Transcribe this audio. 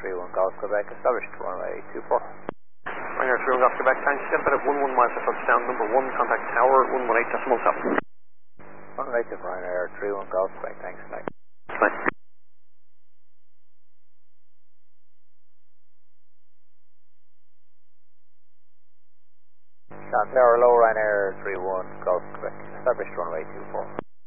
31 Golf Quebec, established runway 24. Ryanair 31 Golf Quebec, thanks. Step at 11 miles for touchdown, number 1, contact tower, 118.7. Runway to Ryanair 31 Golf Quebec, thanks. Bye. Bye. Tower low Ryanair 31 Golf Quebec, established runway 24.